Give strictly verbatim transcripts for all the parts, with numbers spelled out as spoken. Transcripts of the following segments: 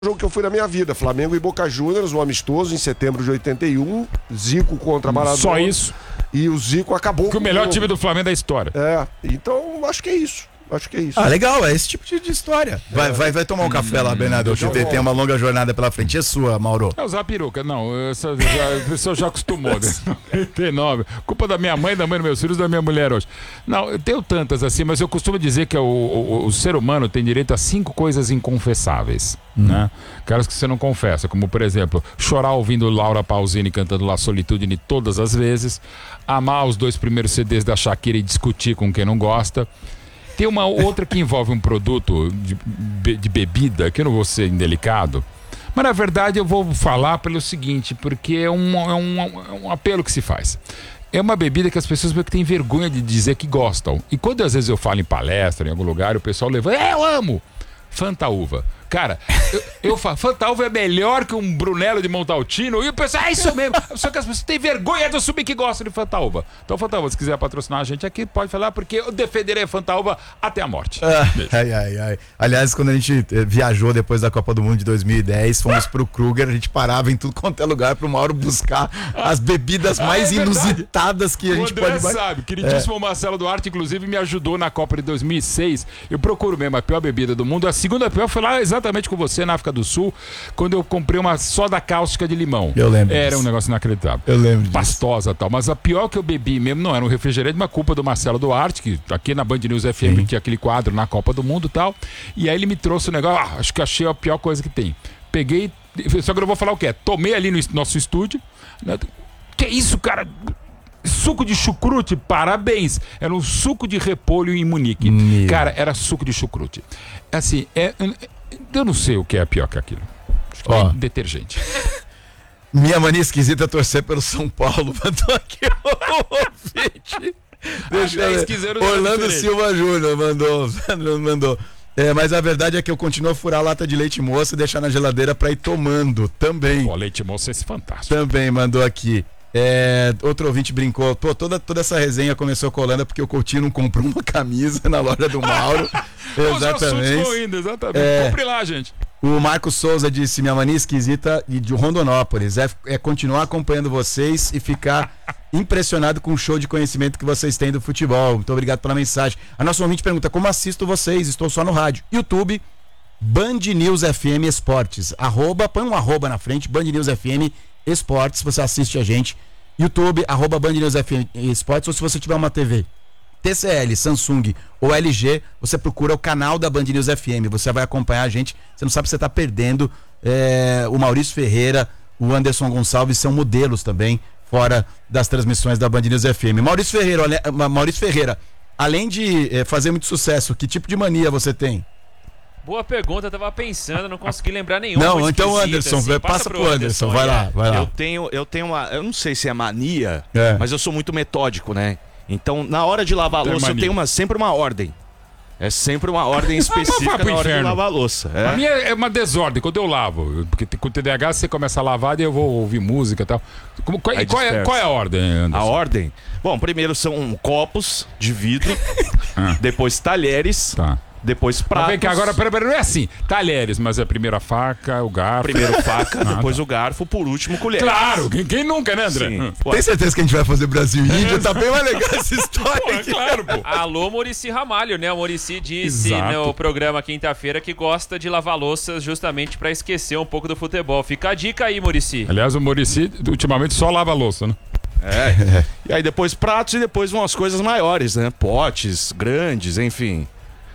jogo que eu fui na minha vida, Flamengo e Boca Juniors, um amistoso em setembro de oitenta e um, Zico contra Maradona. Só isso. E o Zico acabou que com o melhor time do Flamengo da história. É, então acho que é isso. Acho que é isso. Ah, legal, é esse tipo de, de história. Vai, é. vai, vai tomar um café lá, Bernardo. Deixa eu ver, tem uma longa jornada pela frente. É sua, Mauro. É usar peruca. Não, eu já, o pessoal já acostumou. noventa e nove. Culpa da minha mãe, da mãe dos meus filhos, da minha mulher hoje. Não, eu tenho tantas assim, mas eu costumo dizer que o, o, o ser humano tem direito a cinco coisas inconfessáveis. Hum. Né? Caras que você não confessa, como por exemplo, chorar ouvindo Laura Pausini cantando La Solitudine todas as vezes, amar os dois primeiros C Ds da Shakira e discutir com quem não gosta. Tem uma outra que envolve um produto de, de bebida, que eu não vou ser indelicado, mas na verdade eu vou falar pelo seguinte, porque é um, é um, é um apelo que se faz. É uma bebida que as pessoas meio que têm vergonha de dizer que gostam. E quando às vezes eu falo em palestra, em algum lugar, o pessoal levanta, é, eu amo! Fanta Uva. Cara, eu, eu falo, Fanta Uva é melhor que um Brunello de Montalcino. E o pessoal, é isso mesmo. Só que as pessoas têm vergonha de assumir que gostam de Fanta Uva. Então, Fanta Uva, se quiser patrocinar a gente aqui, pode falar, porque eu defenderei a Fanta Uva até a morte. Ah, ai, ai, ai. Aliás, quando a gente viajou depois da Copa do Mundo de dois mil e dez, fomos pro Kruger, a gente parava em tudo quanto é lugar pro Mauro buscar as bebidas mais ah, é inusitadas que a gente André pode... sabe, queridíssimo é. Marcelo Duarte, inclusive, me ajudou na Copa de dois mil e seis. Eu procuro mesmo a pior bebida do mundo. A segunda pior foi lá exatamente com você, na África do Sul, quando eu comprei uma soda cáustica de limão. Eu lembro Era disso. um negócio inacreditável. Eu lembro disso. Pastosa e tal. Mas a pior que eu bebi mesmo não era um refrigerante, uma culpa do Marcelo Duarte, que aqui na Band News F M Sim. tinha aquele quadro na Copa do Mundo e tal. E aí ele me trouxe o negócio, ah, acho que achei a pior coisa que tem. Peguei, só que eu não vou falar o que é. Tomei ali no nosso estúdio. Né? Que isso, cara? Suco de chucrute, parabéns. Era um suco de repolho em Munique. Meu. Cara, era suco de chucrute. Assim, é... eu não sei o que é pior que aquilo. Ó, é detergente. Minha mania esquisita é torcer pelo São Paulo. Mandou aqui o ouvinte. Deixa eu ver. Orlando Silva Júnior mandou. mandou. É, mas a verdade é que eu continuo a furar a lata de leite moça e deixar na geladeira pra ir tomando também. Pô, leite moça é fantástico. Também mandou aqui. É, outro ouvinte brincou, pô, toda, toda essa resenha começou com a Holanda porque o Coutinho não comprou uma camisa na loja do Mauro. Exatamente. Os indo, exatamente. É, compre lá, gente. O Marcos Souza disse, minha mania esquisita e de Rondonópolis é, é continuar acompanhando vocês e ficar impressionado com o show de conhecimento que vocês têm do futebol. Muito obrigado pela mensagem. A nossa ouvinte pergunta, como assisto vocês? Estou só no rádio. YouTube, Band News F M Esportes. Arroba, põe um arroba na frente, Band News F M Esportes, você assiste a gente. YouTube, arroba Band News F M Esportes, ou se você tiver uma T V T C L, Samsung ou L G, você procura o canal da Band News F M, você vai acompanhar a gente, você não sabe se você está perdendo. É, o Maurício Ferreira, o Anderson Gonçalves são modelos também, fora das transmissões da Band News F M. Maurício Ferreira, olha, Maurício Ferreira, além de é, fazer muito sucesso, que tipo de mania você tem? Boa pergunta, eu tava pensando, não consegui lembrar nenhuma. Não, então Anderson, assim, passa, passa pro Anderson, Anderson vai lá, vai lá. Eu tenho, eu tenho uma, eu não sei se é mania, é. mas eu sou muito metódico, né? Então, na hora de lavar a louça, mania. eu tenho uma, sempre uma ordem. É sempre uma ordem específica na hora de lavar a louça. É. A minha é uma desordem, quando eu lavo. Porque com o T D A H você começa a lavar e eu vou ouvir música e tal. Como, qual, qual, é, qual é a ordem, Anderson? A ordem? Bom, primeiro são copos de vidro, ah. depois talheres. Tá. Depois pratos. Vem que agora, peraí, peraí, não é assim. Talheres, mas é primeiro a faca, o garfo. Primeiro faca, ah, depois tá. o garfo, por último colher. Claro, quem, quem nunca, né, André? Sim. Tem certeza que a gente vai fazer Brasil e Índia? Tá bem mais legal essa história. Pô, é claro, pô. Alô, Muricy Ramalho, né? O Muricy disse Exato. no programa quinta-feira que gosta de lavar louças justamente pra esquecer um pouco do futebol. Fica a dica aí, Muricy. Aliás, o Muricy ultimamente só lava a louça, né? É. E aí depois pratos e depois vão as coisas maiores, né? Potes, grandes, enfim.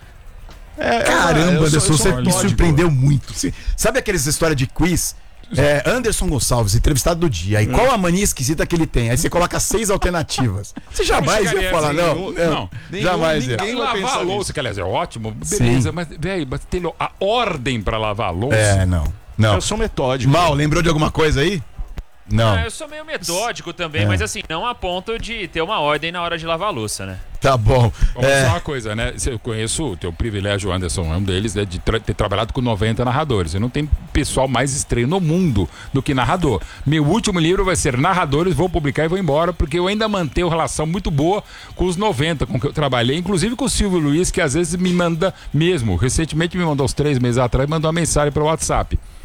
É, Caramba, Anderson, você me surpreendeu muito. Sabe aquelas histórias de quiz? É, Anderson Gonçalves, entrevistado do dia. E hum. qual a mania esquisita que ele tem? Aí você coloca seis alternativas. Você jamais ia falar, não? Não, não nenhum, jamais ia. Ninguém lavar a louça, que aliás é ótimo. Beleza, Sim. mas, velho, mas tem a ordem pra lavar a louça. É, não. não. Eu sou metódico. Mal, lembrou de alguma coisa aí? Não. Ah, eu sou meio metódico também, é. mas assim, não a ponto de ter uma ordem na hora de lavar a louça, né? Tá bom. Vamos É, só uma coisa, né? Eu conheço, tenho o privilégio, o Anderson é um deles, né, de tra ter trabalhado com noventa narradores. E não tem pessoal mais estranho no mundo do que narrador. Meu último livro vai ser Narradores, vou publicar e vou embora, porque eu ainda mantenho relação muito boa com os noventa com que eu trabalhei, inclusive com o Silvio Luiz, que às vezes me manda mesmo. Recentemente me mandou uns três meses atrás, mandou uma mensagem para o WhatsApp.